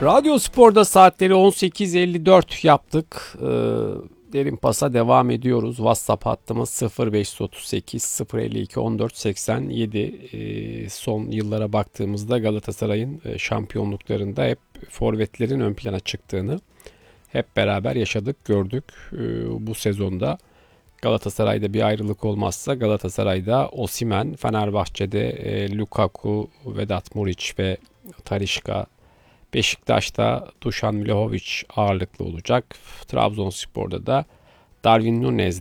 Radyo Spor'da saatleri 18.54 yaptık. Derin pasa devam ediyoruz. WhatsApp hattımız 0538 052 14 87. Son yıllara baktığımızda Galatasaray'ın şampiyonluklarında hep forvetlerin ön plana çıktığını hep beraber yaşadık, gördük. Bu sezonda Galatasaray'da bir ayrılık olmazsa Galatasaray'da Osimhen, Fenerbahçe'de Lukaku, Vedat Muriç ve Talisca, Beşiktaş'ta Dušan Vlahović ağırlıklı olacak. Trabzonspor'da da Darwin Núñez